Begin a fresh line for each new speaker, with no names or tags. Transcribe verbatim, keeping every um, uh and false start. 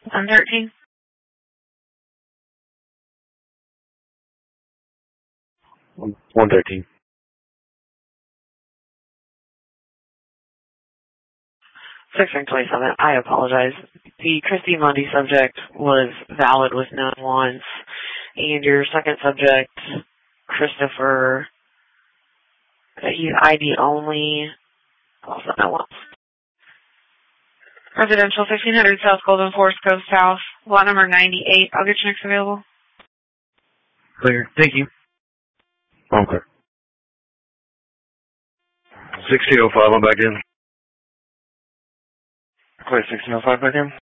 one thirteen.
one thirteen.
sixteen twenty-seven. I apologize. The Christy Mundy subject was valid with known wants, and your second subject, Christopher, he's I D only. Also no wants. Residential fifteen hundred South Golden Forest Coast House, lot number ninety-eight. I'll get you next available.
Clear. Thank you. Okay. sixteen oh five, I'm back in.
Clear, sixteen oh five back in.